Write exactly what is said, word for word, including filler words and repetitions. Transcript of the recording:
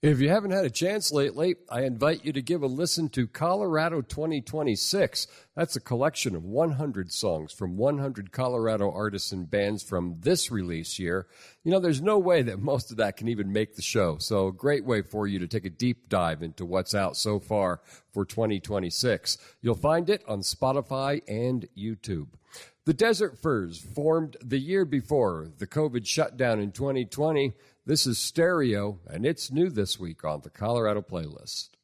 If you haven't had a chance lately, I invite you to give a listen to Colorado twenty twenty-six. That's a collection of one hundred songs from one hundred Colorado artists and bands from this release year. You know, there's no way that most of that can even make the show, so a great way for you to take a deep dive into what's out so far for twenty twenty-six. You'll find it on Spotify and YouTube. The Desert Furs formed the year before the COVID shutdown in twenty twenty. This is Stereo, and it's new this week on the Colorado Playlist.